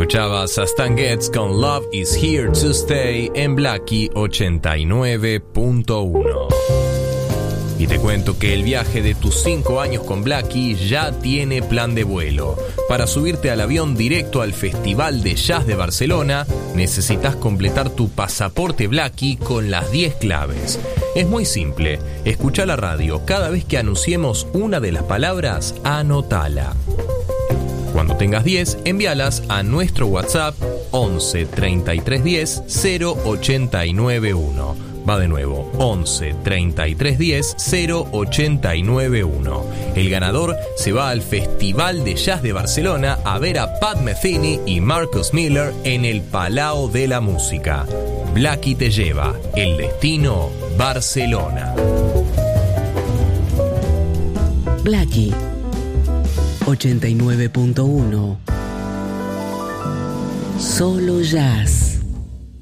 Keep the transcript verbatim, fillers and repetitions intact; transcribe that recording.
Escuchabas a Stan Getz con Love is Here to Stay en Blackie ochenta y nueve punto uno. Y te cuento que el viaje de tus cinco años con Blackie ya tiene plan de vuelo. Para subirte al avión directo al Festival de Jazz de Barcelona, necesitas completar tu pasaporte Blackie con las diez claves. Es muy simple. Escucha la radio. Cada vez que anunciemos una de las palabras, anotala. Cuando tengas diez, envíalas a nuestro WhatsApp once treinta y tres diez cero ochenta y nueve uno. Va de nuevo, once treinta y tres diez cero ochenta y nueve uno. El ganador se va al Festival de Jazz de Barcelona a ver a Pat Metheny y Marcus Miller en el Palau de la Música. Blackie te lleva, el destino Barcelona. Blackie ochenta y nueve punto uno. Solo jazz.